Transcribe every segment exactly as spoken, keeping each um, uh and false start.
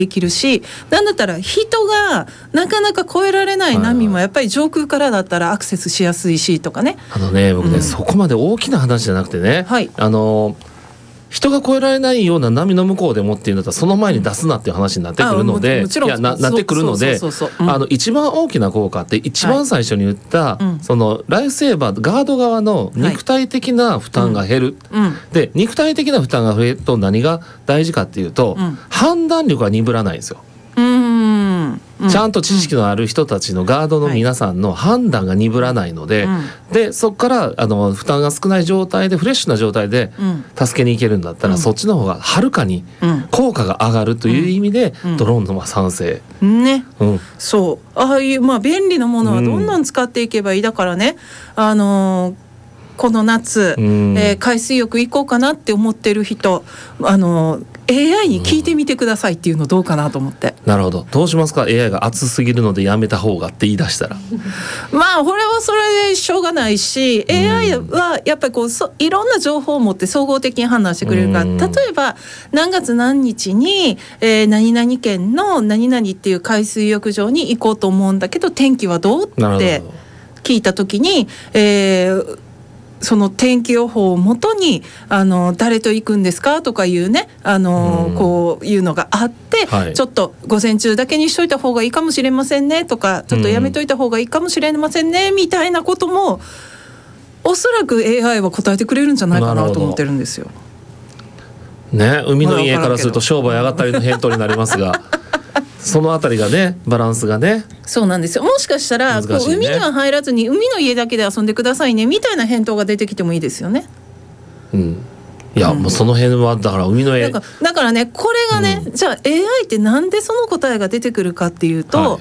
できるし、なんだったら人がなかなか越えられない波もやっぱり上空からだったらアクセスしやすいしとかね。 あのね僕ね、うん、そこまで大きな話じゃなくてね、 はい、 あの人が越えられないような波の向こうでもっていうんだったらその前に出すなっていう話になってくるので、 もちろんいや な, なってくるので、あの一番大きな効果って一番最初に言った、はい、そのライフセーバーガード側の肉体的な負担が減る、はい、うん、で肉体的な負担が増えると何が大事かっていうと、うん、判断力が鈍らないんですよ。 うーん、うん、 ちゃんと知識のある人たちのガードの皆さんの判断が鈍らないので、はい、でそこからあの負担が少ない状態でフレッシュな状態で助けに行けるんだったら、うん、そっちの方がはるかに効果が上がるという意味で、うん、ドローンのまあ賛成、 ね、 うん、 そうああいうまあ便利なものはどんどん使っていけばいい。だからね、あのーこの夏、うん、えー、海水浴行こうかなって思ってる人、あの エーアイ に聞いてみてくださいっていうのどうかなと思って、 うん、なるほど。どうしますか？ エーアイ が熱すぎるのでやめた方がって言い出したらまあこれはそれでしょうがないし、うん、エーアイ はやっぱりこうそいろんな情報を持って総合的に判断してくれるから、うん、例えば何月何日に、えー、何々県の何々っていう海水浴場に行こうと思うんだけど天気はどうって聞いた時に、えーその天気予報をもとにあの誰と行くんですかとかいうね、あの、うん、こういうのがあって、はい、ちょっと午前中だけにしといた方がいいかもしれませんねとか、ちょっとやめといた方がいいかもしれませんねみたいなこともおそらく エーアイ は答えてくれるんじゃないかなと思ってるんですよ。 ね、海の家からすると商売上がったりの返答になりますがそのあたりがね、バランスがね、 そうなんですよ。もしかしたら、ね、こう海には入らずに海の家だけで遊んでくださいねみたいな返答が出てきてもいいですよね。 うん、いや、うん、もうその辺はだから海の家だから、だからねこれがね、うん、じゃあ エーアイ ってなんでその答えが出てくるかっていうと、はいはい、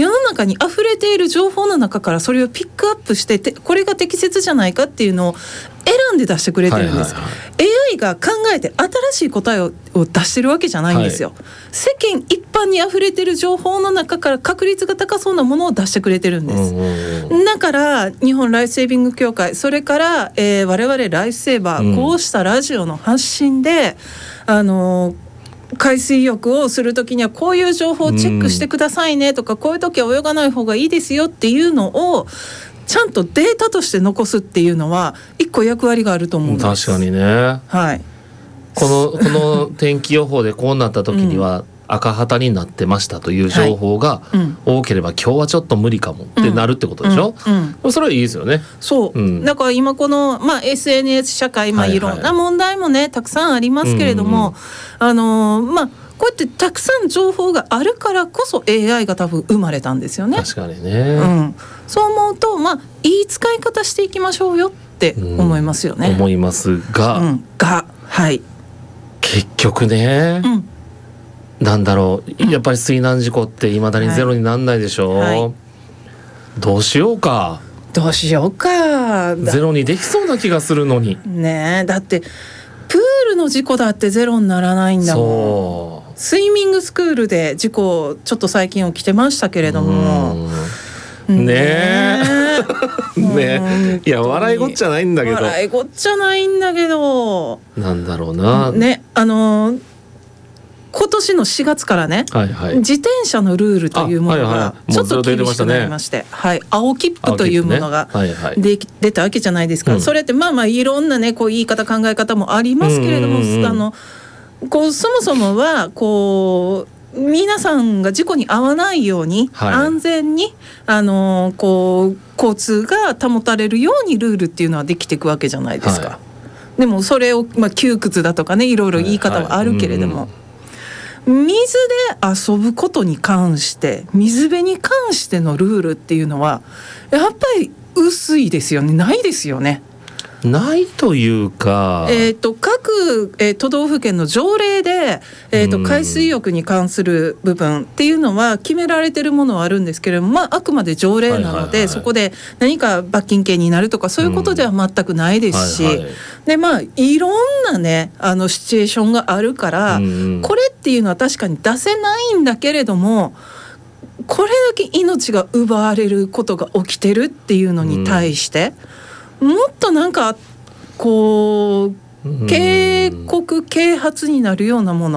世の中に溢れている情報の中からそれをピックアップしててこれが適切じゃないかっていうのを選んで出してくれてるんです、はいはいはい、エーアイ が考えて新しい答え を, を出してるわけじゃないんですよ、はい、世間一般に溢れてる情報の中から確率が高そうなものを出してくれてるんです、うんうん、だから日本ライフセービング協会、それから、えー、我々ライフセーバー、うん、こうしたラジオの発信であの海水浴をするときにはこういう情報をチェックしてくださいねとか、うん、こういう時は泳がない方がいいですよっていうのをちゃんとデータとして残すっていうのは一個役割があると思うんです。 確かにね、 はい、 この、この天気予報でこうなった時には赤旗になってましたという情報が多ければ、はい、うん、今日はちょっと無理かもってなるってことでしょ、うんうんうん、それはいいですよね。 そう、うん、だから今この、まあ、エスエヌエス 社会、まあ、いろんな問題もね、はいはい、たくさんありますけれども、うんうん、あのまあこうやってたくさん情報があるからこそ エーアイ が多分生まれたんですよね。 確かにね、 うん、そう思うと、まあ、いい使い方していきましょうよって思いますよね、 うん、思いますが、うん、 が、はい、 結局ね、うん、なんだろう、やっぱり水難事故っていまだにゼロになんないでしょ、はいはい、どうしようかどうしようかゼロにできそうな気がするのにね。えだってプールの事故だってゼロにならないんだもん。そう、スイミングスクールで事故ちょっと最近起きてましたけれども、 ねえねえ、いや笑いごっちゃないんだけど笑いごっちゃないんだけどなんだろうな、 ね、あのー今年のしがつからね、はいはい、自転車のルールというものがちょっと厳しくなりまして、はい、青切符というものがで、ね、はいはい、出たわけじゃないですか、うん、それってまあまあいろんなねこう言い方考え方もありますけれども、うんうんうん、あのこうそもそもはこう皆さんが事故に遭わないように、はい、安全にあのこう交通が保たれるようにルールっていうのはできていくわけじゃないですか、はい、でもそれを、まあ、窮屈だとかねいろいろ言い方はあるけれども、はいはい、うんうん、水で遊ぶことに関して水辺に関してのルールっていうのはやっぱり薄いですよね。ないですよね。 ないというか、 えー、と各、えー、都道府県の条例で、えー、と海水浴に関する部分っていうのは決められてるものはあるんですけれども、まあ、あくまで条例なので、はいはいはい、そこで何か罰金刑になるとかそういうことでは全くないですし、うん、はいはい、でまあいろんなねあのシチュエーションがあるから、うん、これっていうのは確かに出せないんだけれどもこれだけ命が奪われることが起きてるっていうのに対して、うん、もっとなんかこう警告啓発になるようなもの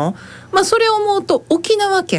まあ、それを思うと沖縄県